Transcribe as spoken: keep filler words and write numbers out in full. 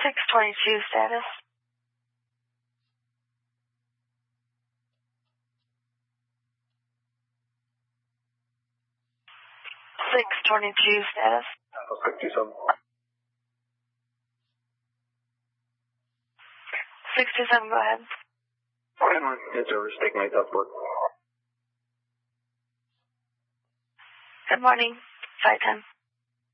six twenty-two status. six twenty-two status. sixty-seven. sixty-seven, go ahead. It's over. Stick my tough work. Good morning. five ten.